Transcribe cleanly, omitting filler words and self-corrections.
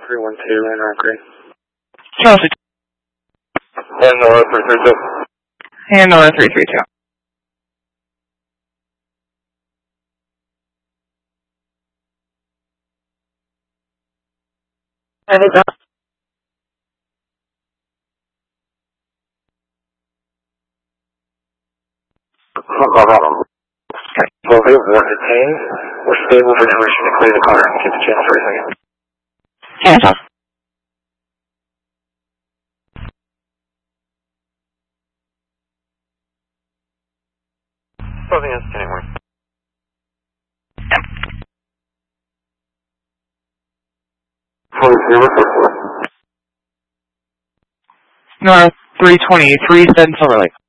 312 in Rockery. Chelsea. And Nora 332. And Nora 332. And it's up. Well, we have 115. We're stable for permission to clear the car. Keep the chance for a second. Hands off. Closing in, anyway. Nora 323, send Silver Lake.